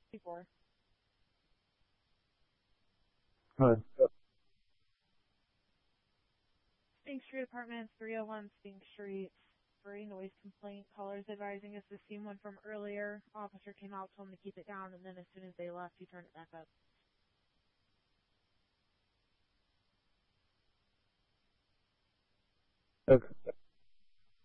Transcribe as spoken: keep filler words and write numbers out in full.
Before. Hi. Spink Street Apartments, three oh one Spink Street. For a noise complaint, callers advising us the same one from earlier. Officer came out, told him to keep it down, and then as soon as they left, he turned it back up. Okay.